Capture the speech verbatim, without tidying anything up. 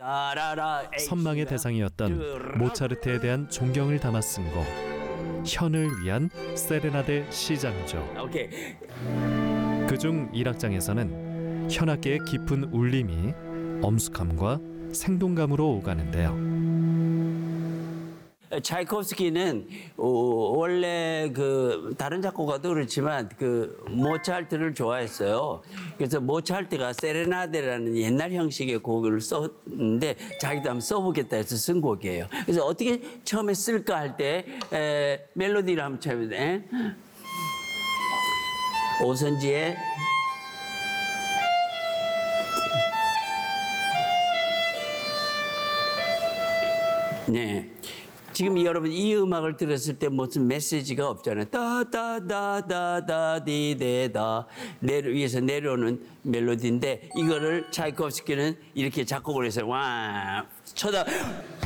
선망의 대상이었던 모차르트에 대한 존경을 담아 쓴 곡 현을 위한 세레나데 시장조. 그중 일 악장에서는 현악계의 깊은 울림이 엄숙함과 생동감으로 오가는데요. 차이콥스키는 원래 그 다른 작곡가도 그렇지만 그 모차르트를 좋아했어요. 그래서 모차르트가 세레나데라는 옛날 형식의 곡을 썼는데 자기도 한번 써보겠다 해서 쓴 곡이에요. 그래서 어떻게 처음에 쓸까 할 때 멜로디를 한번 쳐보세요. 오선지의 네. 지금 여러분 이 음악을 들었을 때 무슨 메시지가 없잖아요. 따다다다다디데다 내려 위에서 내려오는 멜로디인데 이거를 차이콥스키는 이렇게 작곡을 해서 와 쳐다